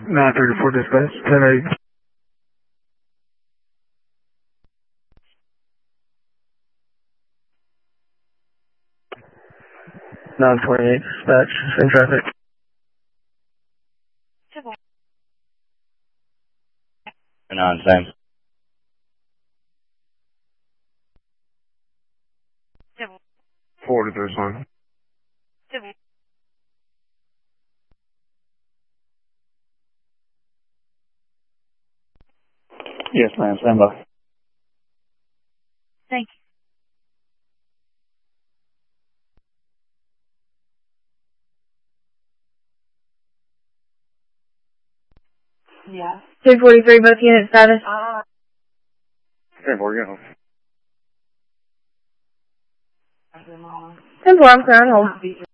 934 dispatch, 10-8. 928 dispatch, same traffic. Same. 4 to 31. Yes, ma'am. Stand by. Thank you. Yeah. 243, both unit status. 10-4, get home. 10-4, I'm sorry, on hold.